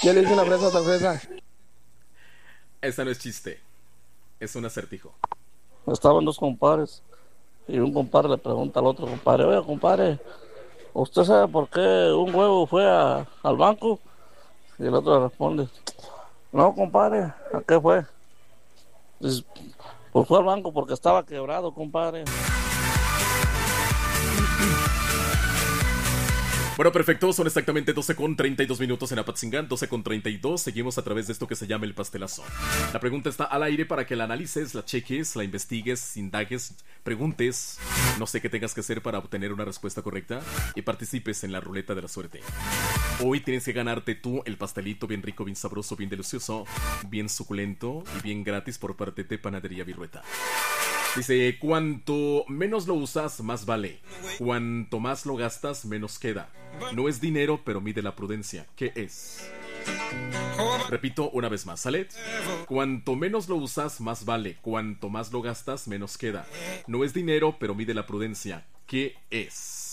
¿Qué le dice una fresa a otra fresa? Esta no es chiste, es un acertijo. Estaban dos compadres y un compadre le pregunta al otro compadre, oye, compadre, ¿usted sabe por qué un huevo fue al banco? Y el otro le responde, no, compadre, ¿a qué fue? Dice, pues fue al banco porque estaba quebrado, compadre. Bueno, perfecto, son exactamente 12:32 en Apatzingán, 12:32. Seguimos a través de esto que se llama el pastelazo. La pregunta está al aire para que la analices, la cheques, la investigues, indagues, preguntes, no sé qué tengas que hacer para obtener una respuesta correcta y participes en la ruleta de la suerte. Hoy tienes que ganarte tú el pastelito bien rico, bien sabroso, bien delicioso, bien suculento y bien gratis por parte de Panadería Virueta. Dice, cuanto menos lo usas, más vale. Cuanto más lo gastas, menos queda. No es dinero, pero mide la prudencia. ¿Qué es? Repito una vez más, ¿sale? Cuanto menos lo usas, más vale. Cuanto más lo gastas, menos queda. No es dinero, pero mide la prudencia. ¿Qué es?